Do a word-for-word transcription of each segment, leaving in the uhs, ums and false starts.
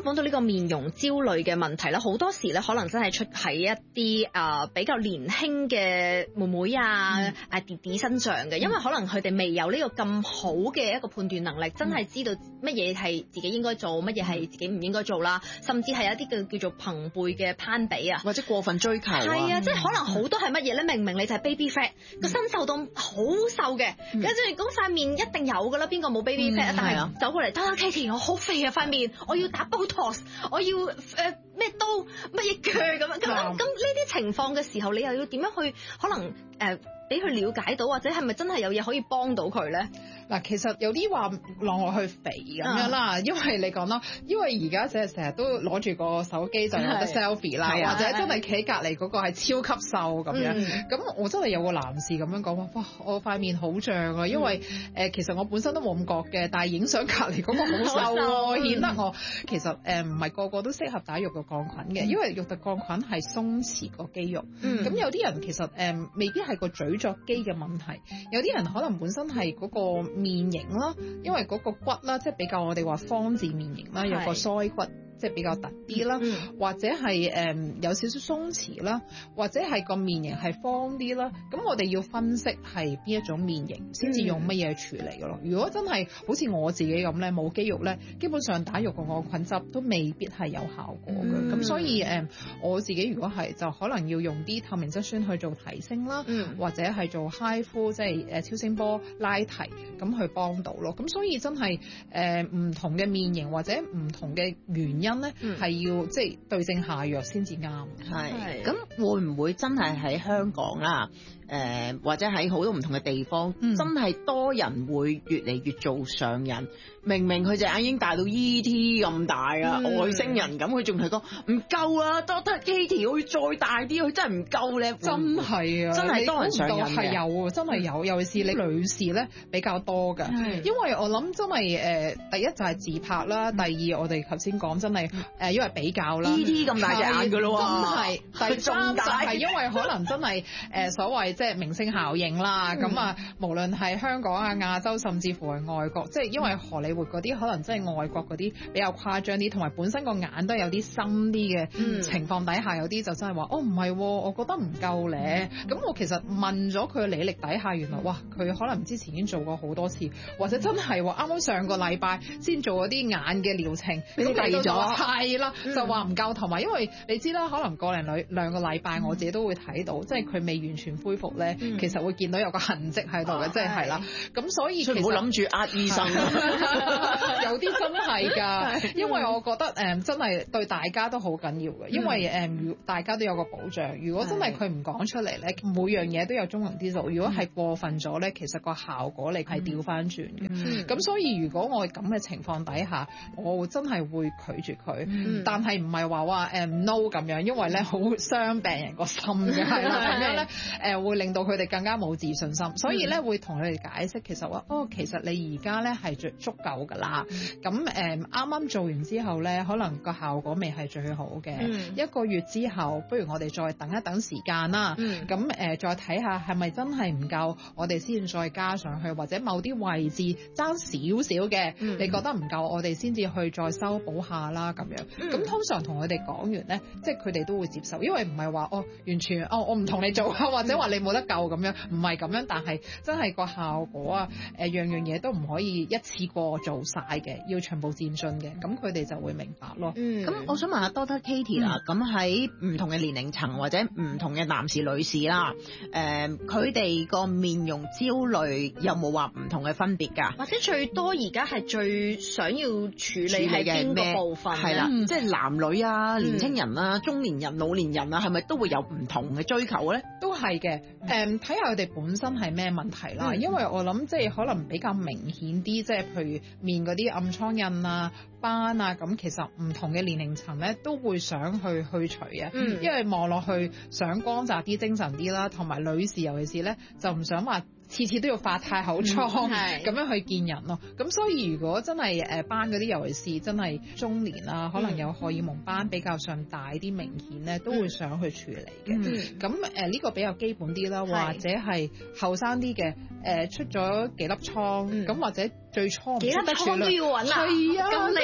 講到呢個面容焦慮嘅問題咧，好多時咧可能真係出喺一啲啊、呃、比較年輕嘅妹妹啊、嗯、啊弟弟身上嘅，因為可能佢哋未有呢個咁好嘅一個判斷能力，真係知道乜嘢係自己應該做，乜嘢係自己唔應該做啦，甚至係一啲叫叫做朋輩嘅攀比啊， 或者過分追求啊， 係啊，即係可能好多係乜嘢咧？明明你就係 baby fat，個、嗯、身瘦到好瘦嘅，跟住嗰塊面一定有噶啦，邊個冇 baby fat？、嗯、但係走過嚟，Doctor Katie，我好肥啊塊面，我要打 Botox，我要誒咩、呃、刀乜嘢鋸咁樣，咁咁呢啲情況嘅時候，你又要點樣去可能誒俾佢了解到，或者係咪真係有嘢可以幫到佢咧？ 嗱，其實有啲話望落去肥咁樣啦，嗯、因為你講啦，因為而家成日成日都攞住個手機就有得 selfie 啦，或者真係企隔離嗰個係超級瘦咁樣。咁、嗯、我真係有個男士咁樣講話，哇！我塊面好脹啊，因為誒、嗯呃、其實我本身都冇咁覺嘅，但係影相隔離嗰個好瘦喎，顯得我其實誒唔係個個都適合打肉毒桿菌嘅，嗯、因為肉毒桿菌係鬆弛個肌肉。咁、嗯、有啲人其實誒、呃、未必係個咀嚼肌嘅問題，有啲人可能本身係嗰個面型啦，因為嗰個骨啦，即係比較我哋話方字面型啦，有個腮骨。即係比較突啲啦，嗯、或者係誒、嗯、有少少鬆弛啦，或者係個面型係方啲啦。咁我哋要分析係邊一種面型，先至用乜嘢處理嘅咯。如果真係好似我自己咁咧，冇肌肉咧，基本上打肉毒桿菌汁都未必係有效果嘅。咁、嗯、所以誒、嗯，我自己如果係就可能要用啲透明質酸去做提升啦，嗯、或者係做 H I F U 即係誒超聲波拉提咁去幫到咯。咁所以真係誒唔同嘅面型或者唔同嘅原因。因咧係要即係對症下藥先至啱。 係咁會唔會真係喺香港啦？誒、呃、或者喺好多唔同嘅地方，嗯、真係多人會越嚟越做上癮。明明佢隻眼已經大到 E T 咁大啊，嗯、外星人咁，佢仲係講唔夠啊 ，Doctor Katie 佢再大啲，佢真係唔夠咧。真係啊，真係多人上癮嘅，係有，真係有。尤其是你女士咧比較多㗎，嗯、因為我諗真係誒、呃，第一就係自拍啦，第二我哋頭先講真係誒、呃，因為比較啦 ，E T 咁大隻眼㗎咯喎， 真係。第三就係因為可能真係誒、呃、所謂即係明星效應啦，咁、嗯、啊無論係香港啊、亞洲，甚至乎係外國，即係因為荷里活嗰啲可能真係外國嗰啲比較誇張啲，同埋本身個眼都有啲深啲嘅情況底下，嗯、有啲就真係話哦唔係，我覺得唔夠咧。咁、嗯、我其實問咗佢嘅履歷底下，原來哇佢可能之前已經做過好多次，或者真係喎啱啱上個禮拜先做嗰啲眼嘅療程， 你嚟咗係啦，就話唔夠，同埋因為你知啦，可能個零兩兩個禮拜我自己都會睇到，嗯、即係佢未完全恢復咧，嗯、其實會見到有個痕跡喺度嘅，即係係啦。咁所以其實唔好諗住呃醫生。 有啲真係㗎，因為我覺得誒、嗯、真係對大家都好緊要嘅，因為誒如、嗯、大家都有個保障。如果真係佢唔講出嚟咧，每樣嘢都有中庸之道。如果係過分咗咧，其實個效果你係調翻轉嘅。咁、嗯、所以如果我咁嘅情況底下，我真係會拒絕佢，嗯、但係唔係話話誒 no 咁樣，因為咧好傷病人個心嘅，係啦咁樣咧誒會令到佢哋更加冇自信心。所以咧會同佢哋解釋，其實話哦，其實你而家咧係足足夠㗎啦。咁誒啱啱做完之後咧，可能個效果未係最好嘅。嗯、一個月之後，不如我哋再等一等時間啦。咁誒、嗯呃、再睇下係咪真係唔夠，我哋先再加上去，或者某啲位置爭少少嘅，嗯、你覺得唔夠，我哋先至去再修補下啦咁樣。咁、嗯、通常同佢哋講完咧，即係佢哋都會接受，因為唔係話哦完全哦我唔同你做，或者話你冇得救咁樣，唔係咁樣。但係真係個效果啊，誒、呃、樣樣嘢都唔可以一次過做晒嘅，要循步漸進嘅，咁佢哋就會明白咯。 嗯，咁我想問下 Doctor Katie 啦，咁喺唔同嘅年齡層或者唔同嘅男士女士啦，誒佢哋個面容焦慮有冇話唔同嘅分別㗎？ 或者最多而家係最想要處理係邊個部分？ 係啦，即係男女啊、年青人啊、中年人、老年人啊，係咪都會有唔同嘅追求咧？ 都係嘅，誒睇下佢哋本身係咩問題啦。因為我諗即係可能比較明顯啲，即係譬如面嗰啲暗瘡印啊、斑啊，咁其實唔同嘅年齡層咧都會想去去除啊，嗯、因為望落去想光澤啲、精神啲啦，同埋女士尤其是咧就唔想話次次都要發太口瘡咁、嗯、樣去見人咯。咁所以如果真係誒斑嗰啲，尤其是真係中年啊，可能有荷爾蒙斑比較上大啲明顯咧，都會想去處理嘅。咁誒呢個比較基本啲啦，或者係後生啲嘅誒出咗幾粒瘡，咁、嗯、或者最初唔識得處理， 幾粒瘡都要揾啊， 係啊， 咁厲害咩？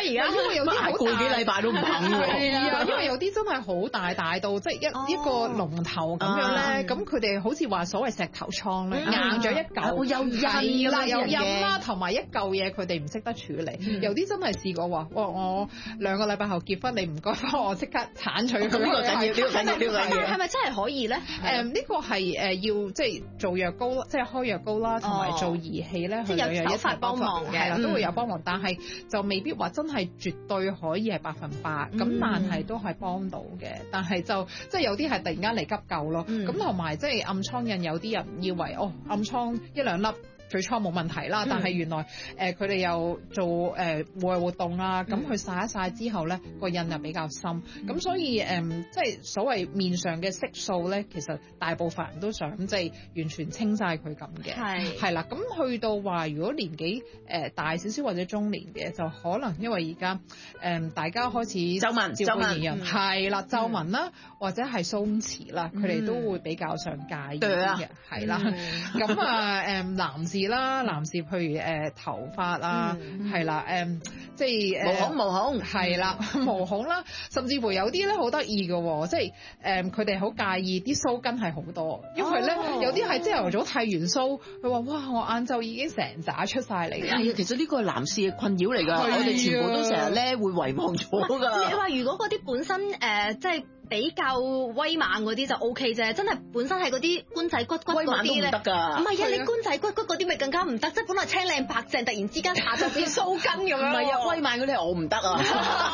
而家因為有啲好過幾禮拜都唔肯係啊， 喎。 因為有啲真係好大，大到即係一、 哦、 一個龍頭咁樣咧，咁佢哋好似話所謂石頭瘡咧， 嗯、 硬咗一嚿， 會有印啦，有印嘅啦，同埋一嚿嘢佢哋唔識得處理。 嗯、 有啲真係試過話，哇！我兩個禮拜後結婚，你唔該幫我即刻剷除佢。 呢個緊要，呢個緊要，呢個緊要。 係咪真係可以咧？ 誒，呢個係誒要即係做藥膏，即係開藥膏啦，同埋做儀器咧， 即係有手法幫忙嘅， 係啦，都會有幫忙，但係就未必話真係絕對可以係百分百，咁但係都係幫到嘅。但係就即係有啲係突然間嚟急救咯，咁同埋即係暗瘡印，有啲人以為哦暗瘡一兩粒。最初冇問題啦，但係原來誒佢哋又做誒戶外活動啦，咁佢曬一曬之後咧，個印又比較深，咁、嗯、所以誒、呃、即係所謂面上嘅色素咧，其實大部分人都想即係完全清晒佢咁嘅，係係啦。咁去到話如果年紀誒、呃、大少少或者中年嘅，就可能因為而家誒大家開始皺紋照顧年人係啦，皺紋啦、嗯、或者係鬆弛啦，佢哋、嗯、都會比較上介意嘅，係啦。咁啊誒男士。啦，男士譬如誒、呃、頭髮啊，係啦、嗯，誒、呃、即係毛孔毛孔係啦，毛孔啦，甚至乎有啲咧好得意嘅，即係誒佢哋好介意啲鬚根係好多，因為咧、哦、有啲係朝頭早剃完鬚，佢話哇我晏晝已經成紮出晒嚟嘅。 係啊，其實呢個係男士嘅困擾嚟㗎，我哋全部都成日咧會遺忘咗㗎。 你話如果嗰啲本身誒、呃、即係。比較威猛嗰啲就 O K 啫，真係本身係嗰啲官仔骨骨嗰啲咧， 唔得㗎。 唔係啊，你官仔骨骨嗰啲咪更加唔得，即係本來青靚白淨，突然之間下晝變鬚根咁樣。 唔係啊，威猛嗰啲係我唔得啊。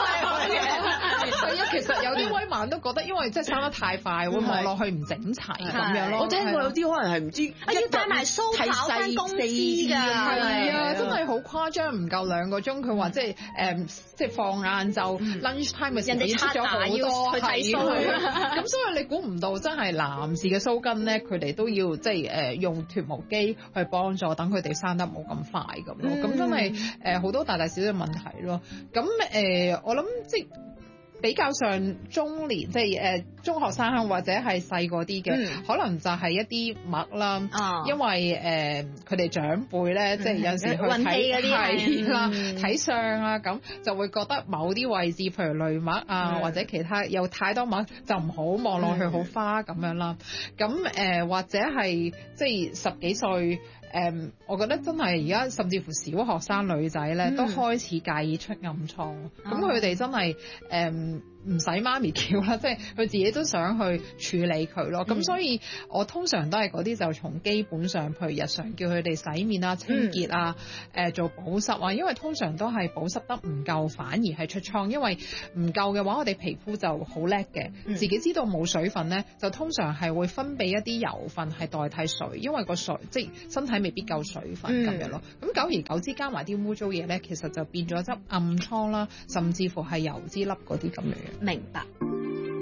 係啊，其實有啲威猛都覺得，因為即係生得太快，會望落去唔整齊咁樣咯。 我聽過有啲可能係唔知啊，要帶埋鬚跑翻公司㗎。 係啊，真係好誇張，唔夠兩個鐘，佢話即係誒，即係放晏晝 lunch time 嘅時候，人哋刷牙要去睇鬚。咁所以你估唔到，真係男士嘅鬚根咧，佢哋都要即係誒用脫毛機去幫助，等佢哋生得冇咁快咁咯。咁、嗯、真係誒好多大大小小嘅問題咯。咁誒、呃，我諗即係比較上中年，即係誒、呃、中學生或者係細個啲嘅，嗯、可能就係一啲癦啦。哦、因為誒佢哋長輩咧，即係有時去睇係啦，睇相啊，咁就會覺得某啲位置，譬如淚癦啊，嗯、或者其他有太多癦，就唔好望落去好花咁樣啦。咁誒、呃、或者係即係十幾歲。誒、um，我覺得真係而家甚至乎小學生女仔咧，都開始介意出暗瘡，咁佢哋真係誒唔使媽咪叫啦，即係佢自己都想去處理佢咯。咁、嗯、所以我通常都係嗰啲就從基本上，譬如日常叫佢哋洗面啊、清潔啊、誒、嗯呃、做保濕啊，因為通常都係保濕得唔夠，反而係出瘡。因為唔夠嘅話，我哋皮膚就好叻嘅，嗯、自己知道冇水分咧，就通常係會分泌一啲油分係代替水，因為個水即係身體未必夠水分咁、嗯、樣咯。咁久而久之加埋啲污糟嘢咧，其實就變咗執暗瘡啦，甚至乎係油脂粒嗰啲咁樣。 明白。